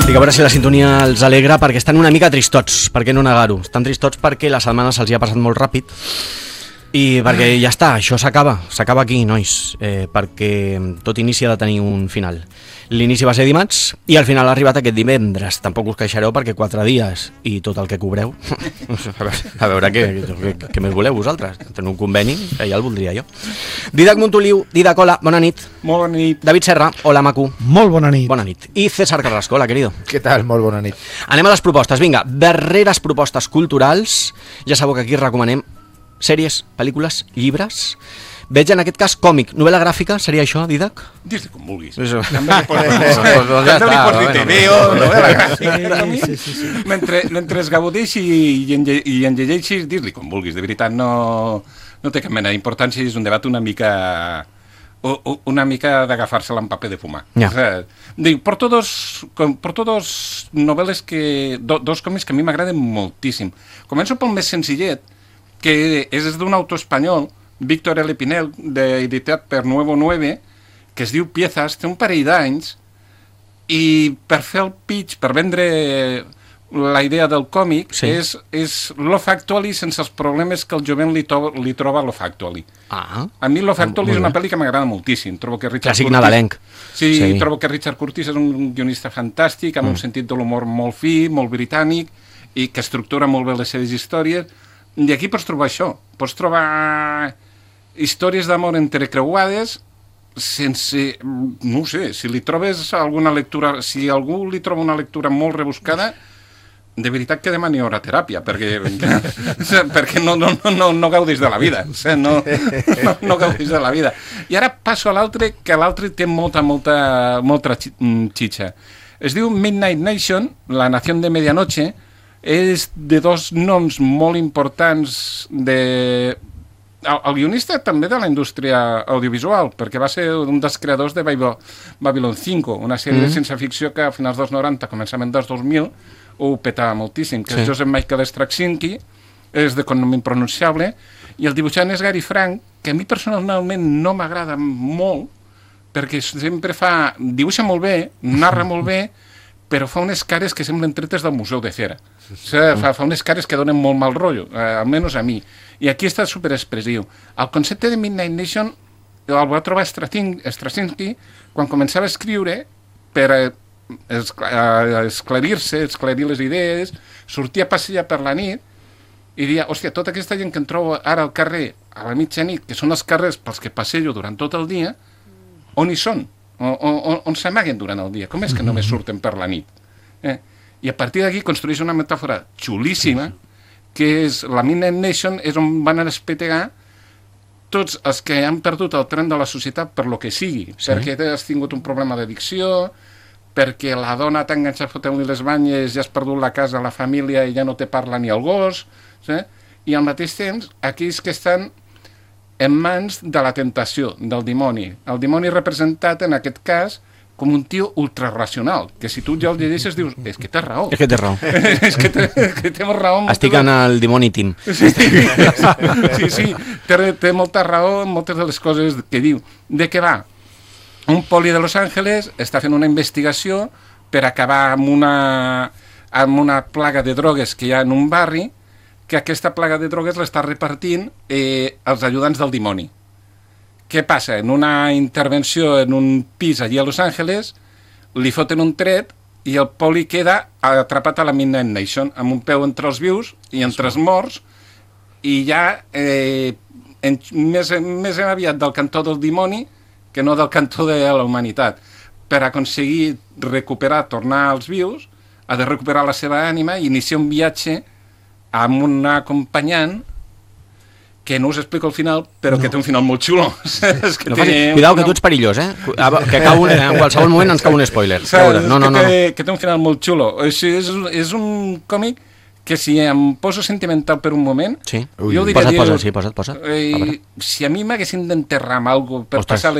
Estic a veure si la sintonia els alegra, perquè estan una mica tristots, per què no negar-ho? Estan tristots perquè la setmana se'ls ha passat molt ràpid i perquè ja està, això s'acaba aquí, nois, perquè tot inici ha de tenir un final. L'inici va ser dimarts i al final ha arribat aquest divendres. Tampoc us queixareu perquè 4 dies i tot el que cobreu. A veure què més voleu vosaltres. Teniu un conveni, que ja el voldria jo. Didac Montoliu, Didac, hola, bona nit. Molt bona nit. David Serra, hola, maco. Molt bona nit. Bona nit. I César Carrasco, hola, querido. Què tal? Molt bona nit. Anem a les propostes, vinga. Darreres propostes culturals. Ja sabeu que aquí recomanem sèries, pel·lícules, llibres. Veig en aquest cas còmic, novel·la gràfica, seria això, Didac? Dis-li com vulguis. També li pots dir TVO, novel·la gràfica. Mentre es gaudeixi i en llegeixis, dis-li com vulguis. De veritat, no té cap mena d'importància, és un debat una mica d'agafar-se-la en paper de fumar. Ja. Dic, porto dos novel·les dos còmics que a mi m'agraden moltíssim. Començo pel més senzillet, que és d'un autor espanyol, Víctor L. Pinel, editat per Nuevo 9, que es diu Piezas, té un parell d'anys, i per fer el pitch, per vendre la idea del còmic, sí, és Love Actually sense els problemes que el jovent li troba a Love Actually. Ah, a mi Love Actually és una pel·li que m'agrada moltíssim. Trobo que Richard clàssic Curtis, nadalenc. sí, trobo que Richard Curtis és un guionista fantàstic, amb un sentit de l'humor molt fi, molt britànic, i que estructura molt bé les seves històries. I aquí pots trobar això. Pots trobar històries d'amor entrecreuades sense... No ho sé, si li trobes alguna lectura... Si algú li troba una lectura molt rebuscada, de veritat que demani hora teràpia, perquè no gaudis de la vida. No gaudis de la vida. I ara passo a l'altre, que l'altre té molta xitxa. Es diu Midnight Nation, la nació de medianoche, és de dos noms molt importants el guionista també de la indústria audiovisual, perquè va ser un dels creadors de Babylon 5, una sèrie de ciència-ficció que a finals dels 90, començament dels 2000, ho petava moltíssim, que és Joseph Michael Straczynski, és de cognom impronunciable, i el dibuixant és Gary Frank, que a mi personalment no m'agrada molt, perquè sempre dibuixa molt bé, narra molt bé, però fa unes cares que semblen tretes del Museu de Cera. Fa unes cares que donen molt mal rotllo, almenys a mi. I aquí està superexpressiu. El concepte de Midnight Nation el va trobar Straczynski quan començava a escriure per esclarir les idees, sortir a passejar per la nit i dir, hòstia, tota aquesta gent que em trobo ara al carrer a la mitjanit, que són els carrers pels que passejo durant tot el dia, on hi són? On s'amaguen durant el dia? Com és que només surten per la nit? I a partir d'aquí construeix una metàfora xulíssima, que és la Midnight Nation, és on van a despetegar tots els que han perdut el tren de la societat per lo que sigui, perquè has tingut un problema d'addicció, perquè la dona t'ha enganxat a fotre-li les banyes, ja has perdut la casa, la família i ja no te parla ni el gos, i al mateix temps aquells que estan en mans de la tentació, del dimoni. El dimoni representat, en aquest cas, com un tio ultrarracional, que si tu ja el llegeixes dius, és que té raó. És que té raó. És que té raó. Estic en el dimoni team. Sí, té molta raó en moltes de les coses que diu. De què va? Un poli de Los Angeles està fent una investigació per acabar amb una plaga de drogues que hi ha en un barri, que aquesta plaga de drogues l'està repartint els ajudants del dimoni. Què passa? En una intervenció en un pis allí a Los Angeles, li foten un tret i el poli queda atrapat a la Midnight Nation, amb un peu entre els vius i entre els morts, i ja més aviat del cantó del dimoni que no del cantó de la humanitat. Per aconseguir tornar als vius, ha de recuperar la seva ànima i iniciar un viatge amb un acompanyant que no us explico al final, però que té un final molt xulo. Cuidao, que tu ets perillós, que en qualsevol moment ens cau un spoiler. Que té un final molt xulo. És un còmic que si em poso sentimental per un moment, jo diria... Posa't. Si a mi m'haguessin d'enterrar amb alguna cosa per passar